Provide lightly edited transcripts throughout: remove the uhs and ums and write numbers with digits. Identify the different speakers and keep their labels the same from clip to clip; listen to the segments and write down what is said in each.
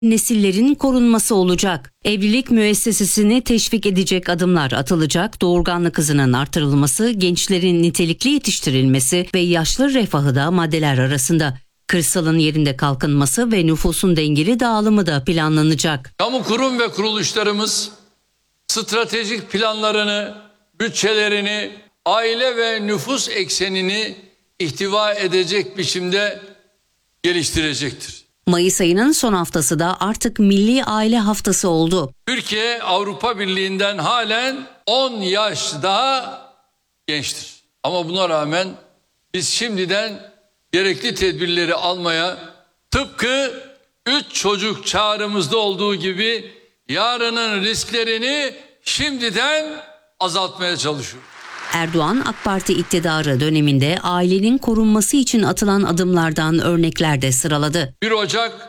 Speaker 1: nesillerin korunması olacak. Evlilik müessesesini teşvik edecek adımlar atılacak. Doğurganlık hızının artırılması, gençlerin nitelikli yetiştirilmesi ve yaşlı refahı da maddeler arasında. Kırsalın yerinde kalkınması ve nüfusun dengeli dağılımı da planlanacak.
Speaker 2: Kamu kurum ve kuruluşlarımız stratejik planlarını, bütçelerini, aile ve nüfus eksenini ihtiva edecek biçimde geliştirecektir.
Speaker 1: Mayıs ayının son haftası da artık Milli Aile Haftası oldu.
Speaker 2: Türkiye Avrupa Birliği'nden halen 10 yaş daha gençtir. Ama buna rağmen biz şimdiden gerekli tedbirleri almaya, tıpkı 3 çocuk çağrımızda olduğu gibi yarının risklerini şimdiden azaltmaya çalışıyoruz.
Speaker 1: Erdoğan AK Parti iktidarı döneminde ailenin korunması için atılan adımlardan örnekler de sıraladı.
Speaker 2: 1 Ocak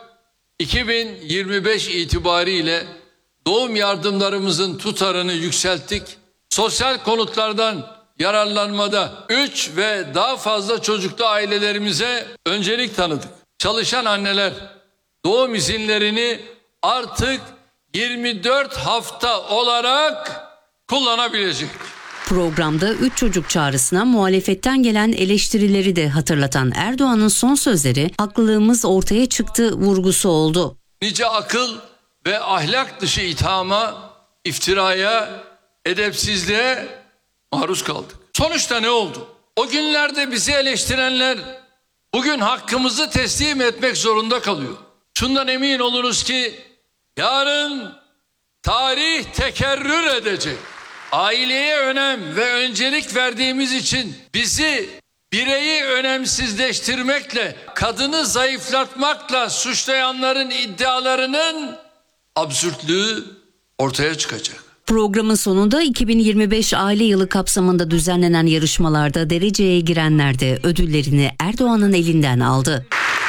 Speaker 2: 2025 itibariyle doğum yardımlarımızın tutarını yükselttik. Sosyal konutlardan yararlanmada 3 ve daha fazla çocuklu ailelerimize öncelik tanıdık. Çalışan anneler doğum izinlerini artık 24 hafta olarak kullanabilecek.
Speaker 1: Programda 3 çocuk çağrısına muhalefetten gelen eleştirileri de hatırlatan Erdoğan'ın son sözleri haklılığımız ortaya çıktı vurgusu oldu.
Speaker 2: Nice akıl ve ahlak dışı ithama, iftiraya, edepsizliğe maruz kaldık. Sonuçta ne oldu? O günlerde bizi eleştirenler bugün hakkımızı teslim etmek zorunda kalıyor. Şundan emin olunuz ki yarın tarih tekerrür edecek. Aileye önem ve öncelik verdiğimiz için bizi bireyi önemsizleştirmekle, kadını zayıflatmakla suçlayanların iddialarının absürtlüğü ortaya çıkacak.
Speaker 1: Programın sonunda 2025 aile yılı kapsamında düzenlenen yarışmalarda dereceye girenler de ödüllerini Erdoğan'ın elinden aldı.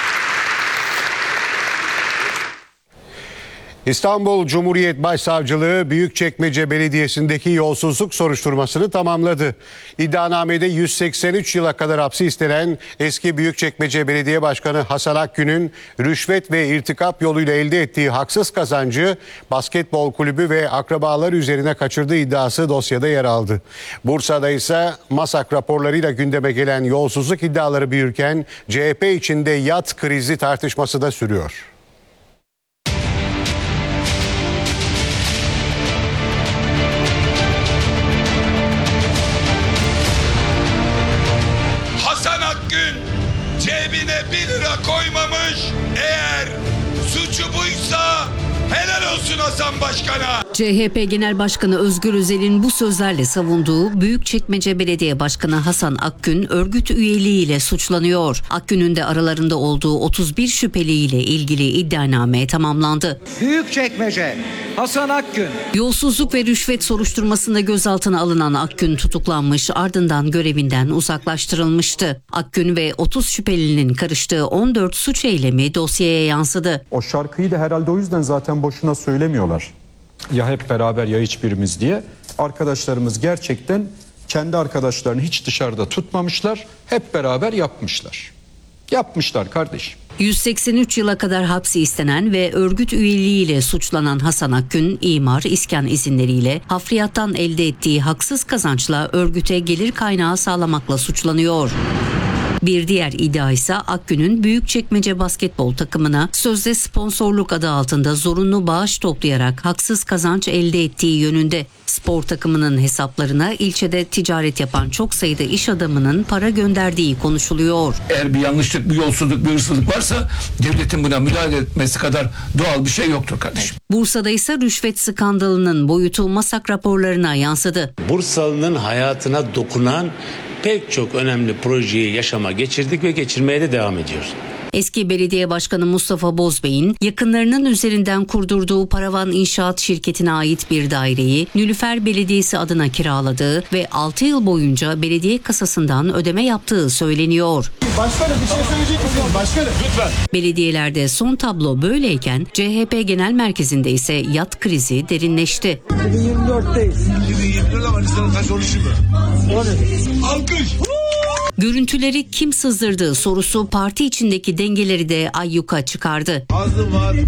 Speaker 3: İstanbul Cumhuriyet Başsavcılığı Büyükçekmece Belediyesi'ndeki yolsuzluk soruşturmasını tamamladı. İddianamede 183 yıla kadar hapsi istenen eski Büyükçekmece Belediye Başkanı Hasan Akgün'ün rüşvet ve irtikap yoluyla elde ettiği haksız kazancı basketbol kulübü ve akrabalar üzerine kaçırdığı iddiası dosyada yer aldı. Bursa'da ise MASAK raporlarıyla gündeme gelen yolsuzluk iddiaları büyürken CHP içinde yat krizi tartışması da sürüyor.
Speaker 4: Cebine 1 lira koymamış. Eğer suçu buysa helal olsun Hasan Başkan'a.
Speaker 1: CHP Genel Başkanı Özgür Özel'in bu sözlerle savunduğu Büyükçekmece Belediye Başkanı Hasan Akgün örgüt üyeliğiyle suçlanıyor. Akgün'ün de aralarında olduğu 31 şüpheliyle ilgili iddianame tamamlandı.
Speaker 5: Büyükçekmece Hasan Akgün.
Speaker 1: Yolsuzluk ve rüşvet soruşturmasında gözaltına alınan Akgün tutuklanmış, ardından görevinden uzaklaştırılmıştı. Akgün ve 30 şüphelinin karıştığı 14 suç eylemi dosyaya yansıdı.
Speaker 6: O şarkıyı da herhalde o yüzden zaten boşuna söylemiyorlar. Ya hep beraber ya hiçbirimiz diye. Arkadaşlarımız gerçekten kendi arkadaşlarını hiç dışarıda tutmamışlar. Hep beraber yapmışlar. Yapmışlar kardeşim.
Speaker 1: 183 yıla kadar hapsi istenen ve örgüt üyeliğiyle suçlanan Hasan Akgün, imar, iskan izinleriyle hafriyattan elde ettiği haksız kazançla örgüte gelir kaynağı sağlamakla suçlanıyor. Bir diğer iddia ise Akgün'ün Büyükçekmece basketbol takımına sözde sponsorluk adı altında zorunlu bağış toplayarak haksız kazanç elde ettiği yönünde. Spor takımının hesaplarına ilçede ticaret yapan çok sayıda iş adamının para gönderdiği konuşuluyor.
Speaker 7: Eğer bir yanlışlık, bir yolsuzluk, bir hırsızlık varsa devletin buna müdahale etmesi kadar doğal bir şey yoktur kardeşim.
Speaker 1: Bursa'da ise rüşvet skandalının boyutu MASAK raporlarına yansıdı.
Speaker 8: Bursalı'nın hayatına dokunan pek çok önemli projeyi yaşama geçirdik ve geçirmeye de devam ediyoruz.
Speaker 1: Eski belediye başkanı Mustafa Bozbey'in yakınlarının üzerinden kurdurduğu Paravan İnşaat şirketine ait bir daireyi Nilüfer Belediyesi adına kiraladığı ve 6 yıl boyunca belediye kasasından ödeme yaptığı söyleniyor.
Speaker 9: Başkanım bir şey söyleyecek misiniz? Başkanım lütfen.
Speaker 1: Belediyelerde son tablo böyleyken CHP Genel Merkezi'nde ise yat krizi derinleşti.
Speaker 9: 2024'teyiz. 2024'de Manisa'nın kaç oluşu mu? Alkış.
Speaker 1: Görüntüleri kim sızdırdı sorusu parti içindeki dengeleri de ayyuka çıkardı.
Speaker 9: Azım var.